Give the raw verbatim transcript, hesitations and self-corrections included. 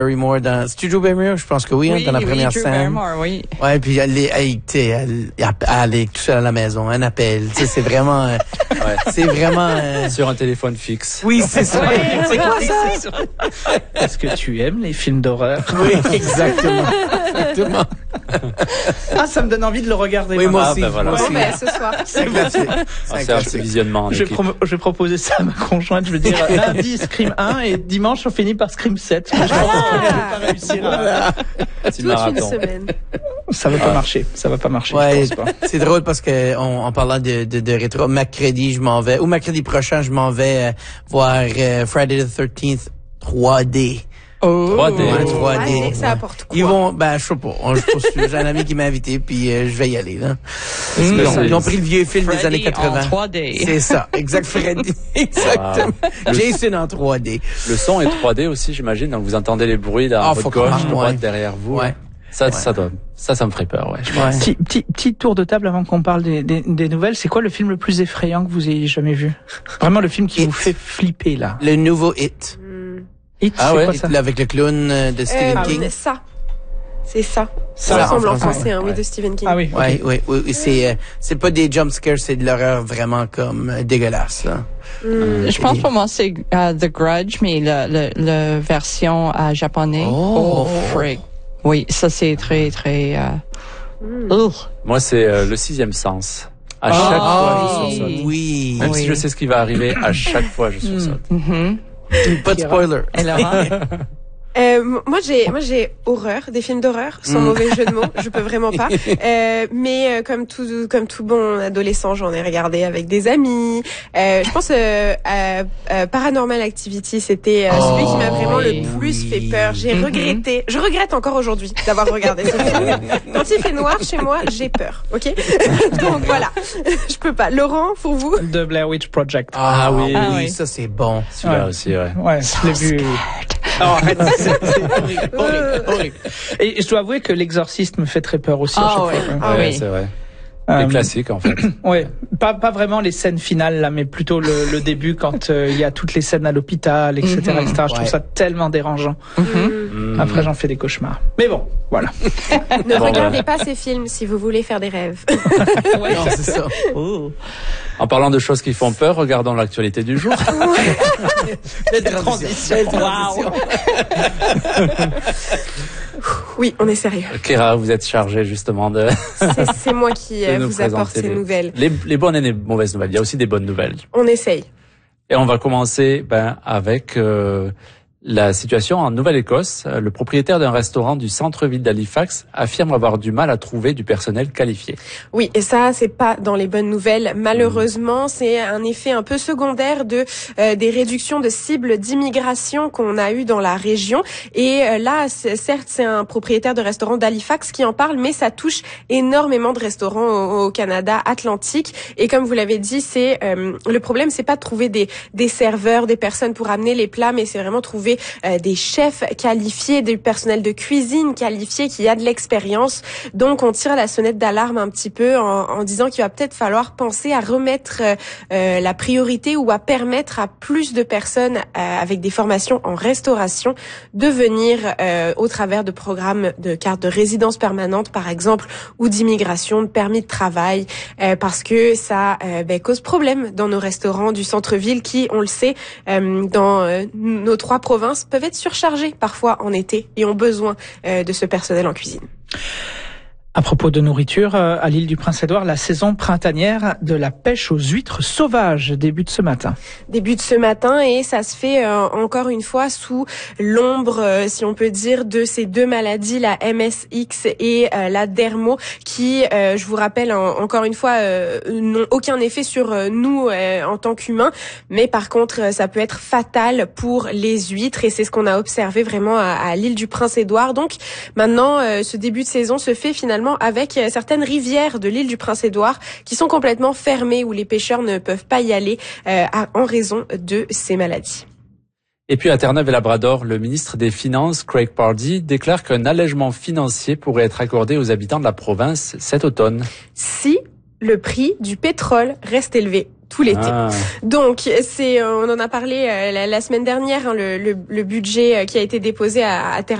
Barrymore dans... C'est-tu Drew Barrymore? Je pense que oui, oui hein, dans la oui, première Drew scène. Barrymore, oui. Ouais, puis elle est, elle, tu sais, elle, elle est tout seule à la maison, un appel, tu sais, c'est vraiment, euh, ouais. c'est vraiment, euh... sur un téléphone fixe. Oui, c'est ça. Ouais, c'est quoi ça? Est-ce que tu aimes les films d'horreur? Oui, exactement. Exactement. Ah, ça me donne envie de le regarder. Oui, moi Ah, aussi. ben voilà. Moi Bon, aussi. ben, ce soir. C'est un classique. On C'est un va faire un petit classique. visionnement en Je vais, équipe. pro- je vais proposer ça à ma conjointe. Je veux dire, lundi, Scream un et dimanche, on finit par Scream sept. Mais je pense que je vais pas réussir. à- Petit Toute une marathon. semaine. Ça va pas marcher. Ça va pas marcher. Ouais, Je pense pas. c'est drôle parce que on, en parlant de, de, de rétro, mercredi, je m'en vais, ou mercredi prochain, je m'en vais euh, voir euh, Friday the thirteenth trois D. Oh. trois D. Ouais, trois D. Ah, ça apporte quoi? Ils vont, ben, je sais pas. On- je sais pas, j'ai un ami qui m'a invité, puis euh, je vais y aller, là. que Ils ont, c'est- ils ont pris le vieux film des Freddy années quatre-vingts. en trois D. C'est ça, exact, Freddy. Exactement. Wow. Jason en trois D. Le son est trois D aussi, j'imagine. Donc vous entendez les bruits là, Ah, à faut votre gauche, croire, droite, ouais. derrière vous. Ouais. Ça, Ouais. ça doit, ça, ça me ferait peur, ouais. Je pense. Ouais. Petit, petit, petit tour de table avant qu'on parle des, des, des nouvelles. C'est quoi le film le plus effrayant que vous ayez jamais vu? Vraiment le film qui It. vous fait flipper, là. Le nouveau Hit. Hmm. It, Ah c'est ouais, quoi ça? Là, avec le clown euh, de Stephen Euh, King. Ça. C'est ça. Ça, Ça ressemble en en français, français, hein, oui, ouais. de Stephen King. Ah oui. ok. Ouais, oui, oui, oui, c'est, euh, c'est pas des jump scares, c'est de l'horreur vraiment comme euh, dégueulasse, là. Hmm. Je pense pour moi c'est euh, The Grudge, mais la le, le version euh, japonais. Oh. Frig. Oui, ça c'est très très. Euh... Hmm. Ugh. Moi, c'est euh, le sixième sens. À Ah, chaque fois, Ah, je sursaute. oui. Même Oui. si je sais ce qui va arriver, à chaque fois, je sursaute. Mhm. Pas de spoiler. Et Laura? Euh, m- moi j'ai moi j'ai horreur, des films d'horreur, sans Mm. mauvais jeu de mots, je peux vraiment pas. Euh, mais euh, comme tout comme tout bon adolescent, j'en ai regardé avec des amis. Euh, je pense euh, à, à Paranormal Activity, c'était euh, celui qui m'a vraiment oui. le plus fait peur. J'ai Mhm. regretté, je regrette encore aujourd'hui d'avoir regardé ce film. Quand il fait noir chez moi, j'ai peur. OK? Donc voilà. Je peux pas. Laurent, pour vous? The Blair Witch Project. Ah, oui, Ah oui, oui. ça c'est bon. Celui-là Ouais. aussi, ouais. Ouais, je l'ai vu. Oh, arrête, c'est c'est horrible, horrible, horrible. Et je dois avouer que l'exorciste me fait très peur aussi à Ah chaque ouais. fois. Ah ouais, oui. c'est vrai. Euh, Les classiques, en fait. Ouais, pas pas vraiment les scènes finales là, mais plutôt le, le début quand euh, il y a toutes les scènes à l'hôpital, et cetera, Mhm. et cetera. Je trouve Ouais. ça tellement dérangeant. Mhm. Mm. Après, j'en fais des cauchemars. Mais bon, voilà. Ne Bon, regardez ouais. pas ces films si vous voulez faire des rêves. Non, c'est ça. En parlant de choses qui font peur, regardons l'actualité du jour. Belle transition. Belle transition. Oui, on est sérieux. Kéra, vous êtes chargée justement de, C'est c'est moi qui euh, de nous vous apporte présenter ces les, nouvelles. les, les bonnes et les mauvaises nouvelles. Il y a aussi des bonnes nouvelles. On essaye. Et on va commencer ben, avec euh, la situation en Nouvelle-Écosse. Euh, Le propriétaire d'un restaurant du centre-ville d'Halifax affirme avoir du mal à trouver du personnel qualifié. Oui, et ça, c'est pas dans les bonnes nouvelles. Malheureusement, c'est un effet un peu secondaire de euh, des réductions de cibles d'immigration qu'on a eu dans la région. Et euh, là, c'est- certes, c'est un propriétaire de restaurant d'Halifax qui en parle, mais ça touche énormément de restaurants au, au Canada Atlantique. Et comme vous l'avez dit, c'est euh, le problème, c'est pas de trouver des des serveurs, des personnes pour amener les plats, mais c'est vraiment trouver euh, des chefs qualifiés, du personnel de cuisine qualifié qui a de l'expérience. Donc, on tire la sonnette d'alarme un petit peu en, en disant qu'il va peut-être falloir penser à remettre euh, euh, la priorité ou à permettre à plus de personnes euh, avec des formations en restauration de venir euh, au travers de programmes de carte de résidence permanente, par exemple, ou d'immigration, de permis de travail, euh, parce que ça euh, ben, cause problème dans nos restaurants du centre-ville qui, on le sait, euh, dans euh, nos trois provinces, peuvent être surchargés parfois en été et ont besoin euh, de ce personnel en cuisine. À propos de nourriture, euh, à l'île du Prince-Édouard, la saison printanière de la pêche aux huîtres sauvages débute ce matin. Débute ce matin et ça se fait euh, encore une fois sous l'ombre, euh, si on peut dire, de ces deux maladies, la M S X et euh, la dermo, qui, euh, je vous rappelle en, encore une fois, euh, n'ont aucun effet sur euh, nous euh, en tant qu'humains, mais par contre, euh, ça peut être fatal pour les huîtres et c'est ce qu'on a observé vraiment à, à l'île du Prince-Édouard. Donc maintenant, euh, ce début de saison se fait finalement avec euh, certaines rivières de l'île du Prince-Édouard qui sont complètement fermées où les pêcheurs ne peuvent pas y aller euh, à, en raison de ces maladies. Et puis à Terre-Neuve et Labrador, le ministre des Finances, Craig Pardee, déclare qu'un allègement financier pourrait être accordé aux habitants de la province cet automne. Si le prix du pétrole reste élevé. tout l'été. Ah. Donc, c'est, on en a parlé la, la semaine dernière, hein, le, le, le budget qui a été déposé à, à terme